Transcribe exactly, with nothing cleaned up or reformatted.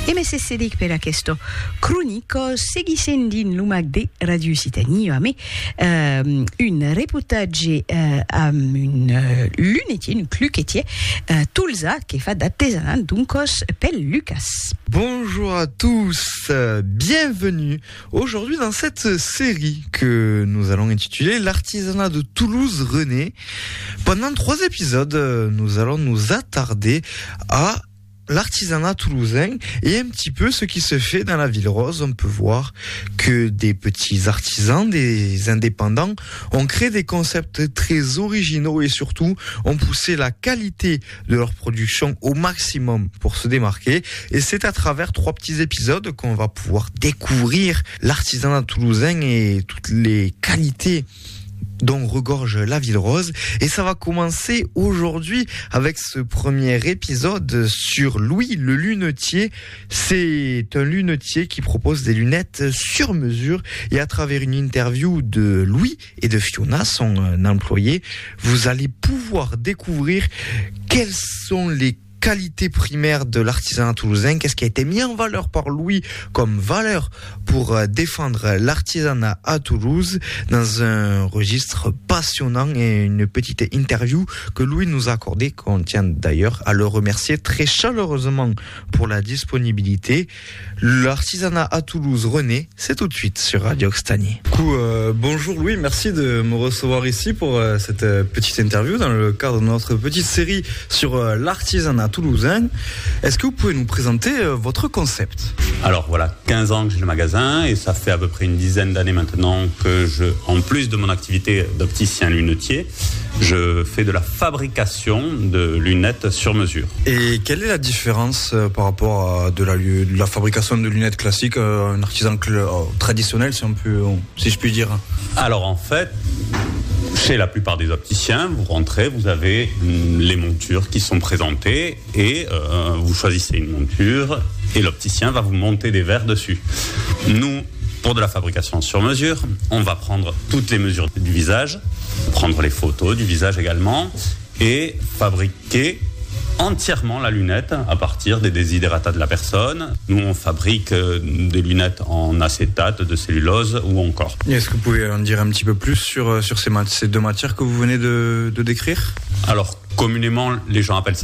E me se sedik per questo cronico segui sendin l'umac de Radio Citanie a me euh, une reportage euh, am une euh, lunetier, une cluquetier euh, Tulsa qui fait d'artisanat dunkos pel Lucas. Bonjour à tous, euh, bienvenue aujourd'hui dans cette série que nous allons intituler l'artisanat de Toulouse renaît. Pendant trois épisodes, nous allons nous attarder à l'artisanat toulousain et un petit peu ce qui se fait dans la ville rose. On peut voir que des petits artisans, des indépendants ont créé des concepts très originaux et surtout ont poussé la qualité de leur production au maximum pour se démarquer. Et c'est à travers trois petits épisodes qu'on va pouvoir découvrir l'artisanat toulousain et toutes les qualités dont regorge la ville rose. Et ça va commencer aujourd'hui avec ce premier épisode sur Louis le lunetier. C'est un lunetier qui propose des lunettes sur mesure et à travers une interview de Louis et de Fiona, son employé, vous allez pouvoir découvrir quels sont les qualité primaire de l'artisanat toulousain, qu'est-ce qui a été mis en valeur par Louis comme valeur pour défendre l'artisanat à Toulouse dans un registre passionnant et une petite interview que Louis nous a accordée, qu'on tient d'ailleurs à le remercier très chaleureusement pour la disponibilité. L'artisanat à Toulouse renaît, c'est tout de suite sur Radio Occitanie. Du coup, euh, bonjour Louis, merci de me recevoir ici pour euh, cette euh, petite interview dans le cadre de notre petite série sur euh, l'artisanat toulousain. Est-ce que vous pouvez nous présenter euh, votre concept ? Alors voilà, quinze ans que j'ai le magasin et ça fait à peu près une dizaine d'années maintenant que je, en plus de mon activité d'opticien lunetier, je fais de la fabrication de lunettes sur mesure. Et quelle est la différence euh, par rapport à de la, de la fabrication de lunettes classiques, euh, un artisan cl- euh, traditionnel, si, on peut, si je puis dire ? Alors en fait, chez la plupart des opticiens, vous rentrez, vous avez les montures qui sont présentées et euh, vous choisissez une monture et l'opticien va vous monter des verres dessus. Nous, pour de la fabrication sur mesure, on va prendre toutes les mesures du visage, prendre les photos du visage également et fabriquer entièrement la lunette à partir des desiderata de la personne. Nous, on fabrique des lunettes en acétate, de cellulose ou encore. Et est-ce que vous pouvez en dire un petit peu plus sur, sur ces, mat- ces deux matières que vous venez de, de décrire ? Alors, communément, les gens appellent ça